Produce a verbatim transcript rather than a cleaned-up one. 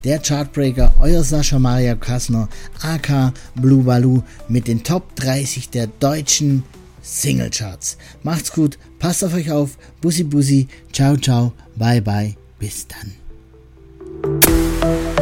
Der Chartbreaker, euer Sascha Maria Kassner, aka Blue Baloo, mit den Top dreißig der deutschen Singlecharts. Macht's gut, passt auf euch auf, Bussi Bussi, ciao ciao, bye bye, bis dann.